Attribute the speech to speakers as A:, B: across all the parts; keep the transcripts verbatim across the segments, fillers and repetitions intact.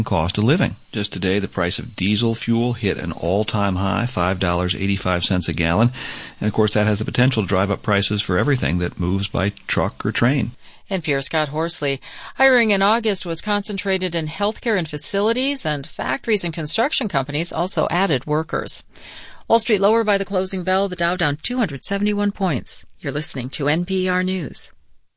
A: cost of living. Just today, the price of diesel fuel hit an all-time high, five dollars and eighty-five cents a gallon. And, of course, that has the potential to drive up prices for everything that moves by truck or train.
B: N P R's Scott Horsley. Hiring in August was concentrated in healthcare and facilities, and factories and construction companies also added workers. Wall Street lower by the closing bell, the Dow down two hundred seventy-one points. You're listening to N P R News.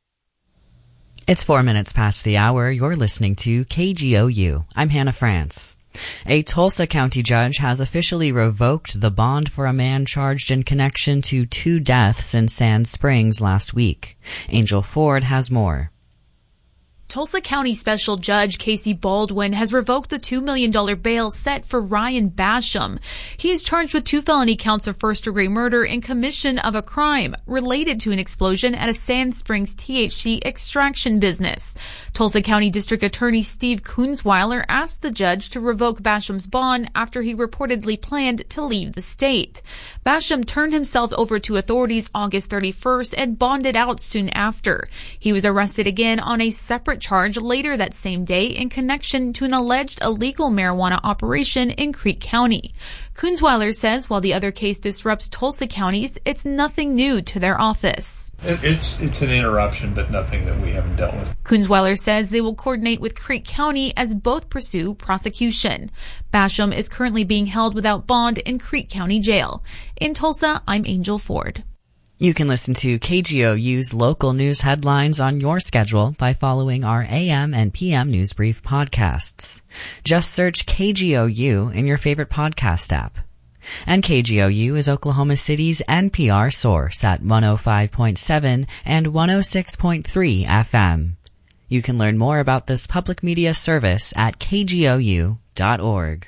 C: It's four minutes past the hour. You're listening to K G O U. I'm Hannah France. A Tulsa County judge has officially revoked the bond for a man charged in connection to two deaths in Sand Springs last week. Angel Ford has more.
D: Tulsa County Special Judge Casey Baldwin has revoked the two million dollars bail set for Ryan Basham. He is charged with two felony counts of first-degree murder in commission of a crime related to an explosion at a Sand Springs T H C extraction business. Tulsa County District Attorney Steve Kunzweiler asked the judge to revoke Basham's bond after he reportedly planned to leave the state. Basham turned himself over to authorities August thirty-first and bonded out soon after. He was arrested again on a separate charge later that same day in connection to an alleged illegal marijuana operation in Creek County. Kunzweiler says while the other case disrupts Tulsa counties, it's nothing new to their office.
E: It's it's an interruption, but nothing that we haven't dealt with.
D: Kunzweiler says they will coordinate with Creek County as both pursue prosecution. Basham is currently being held without bond in Creek County Jail. In Tulsa, I'm Angel Ford.
C: You can listen to K G O U's local news headlines on your schedule by following our A M and P M News Brief podcasts. Just search K G O U in your favorite podcast app. And K G O U is Oklahoma City's N P R source at one oh five point seven and one oh six point three F M. You can learn more about this public media service at k g o u dot org.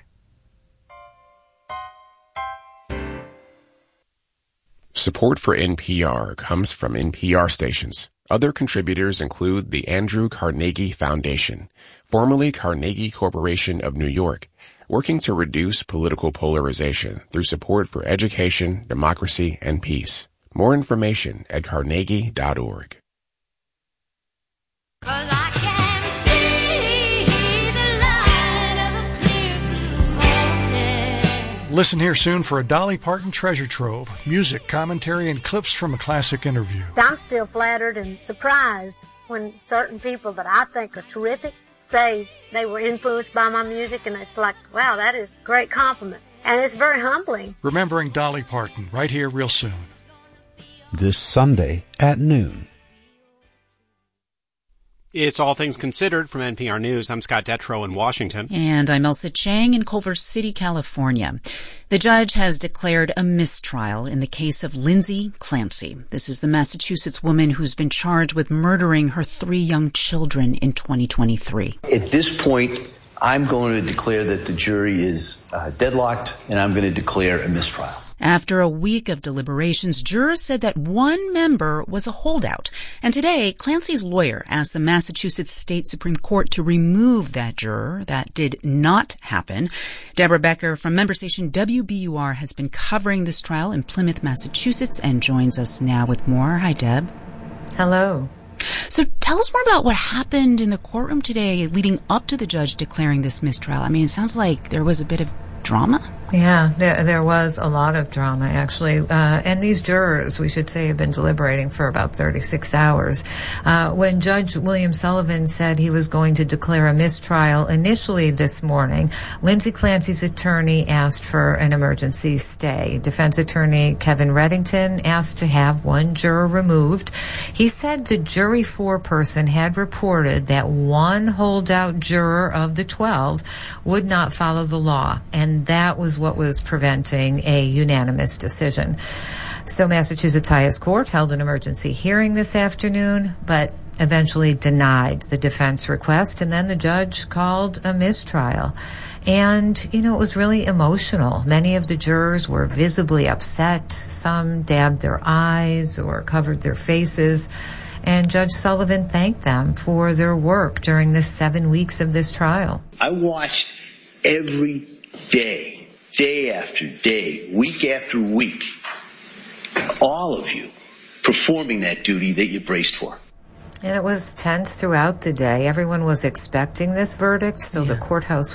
F: Support for N P R comes from N P R stations. Other contributors include the Andrew Carnegie Foundation, formerly Carnegie Corporation of New York, working to reduce political polarization through support for education, democracy, and peace. More information at carnegie dot org.
G: Listen here soon for a Dolly Parton treasure trove, music, commentary, and clips from a classic interview.
H: I'm still flattered and surprised when certain people that I think are terrific say they were influenced by my music, and it's like, wow, that is a great compliment. And it's very humbling.
G: Remembering Dolly Parton, right here real soon.
I: This Sunday at noon.
J: It's All Things Considered from N P R News. I'm Scott Detrow in Washington.
K: And I'm Elsa Chang in Culver City, California. The judge has declared a mistrial in the case of Lindsay Clancy. This is the Massachusetts woman who's been charged with murdering her three young children in twenty twenty-three.
L: At this point, I'm going to declare that the jury is uh, deadlocked, and I'm going to declare a mistrial.
K: After a week of deliberations, jurors said that one member was a holdout. And today, Clancy's lawyer asked the Massachusetts State Supreme Court to remove that juror. That did not happen. Deborah Becker from member station W B U R has been covering this trial in Plymouth, Massachusetts, and joins us now with more. Hi, Deb.
M: Hello.
K: So tell us more about what happened in the courtroom today leading up to the judge declaring this mistrial. I mean, it sounds like there was a bit of drama.
M: Yeah, there, there was a lot of drama, actually. Uh, and these jurors, we should say, have been deliberating for about thirty-six hours. Uh, when Judge William Sullivan said he was going to declare a mistrial initially this morning, Lindsay Clancy's attorney asked for an emergency stay. Defense attorney Kevin Reddington asked to have one juror removed. He said the jury foreperson had reported that one holdout juror of the twelve would not follow the law, and that was what was preventing a unanimous decision. So Massachusetts highest court held an emergency hearing this afternoon, but eventually denied the defense request, and then the judge called a mistrial. And, you know, it was really emotional. Many of the jurors were visibly upset. Some dabbed their eyes or covered their faces. And Judge Sullivan thanked them for their work during the seven weeks of this trial.
L: I watched every day. Day after day, week after week, all of you performing that duty that you braced for.
M: And it was tense throughout the day. Everyone was expecting this verdict, so yeah. The courthouse